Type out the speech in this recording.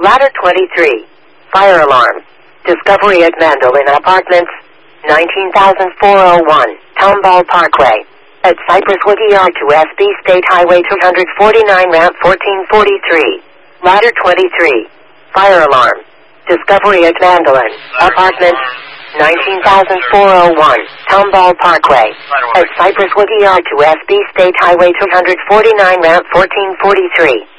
Ladder 23. Fire alarm. Discovery at Mandolin Apartments, 19,401, Tomball Parkway. At Cypresswood ER to SB State Highway 249 ramp 1443. Ladder 23. Fire alarm. Discovery at Mandolin Apartments, 19,401, Tomball Parkway. At Cypresswood ER to SB State Highway 249 ramp 1443.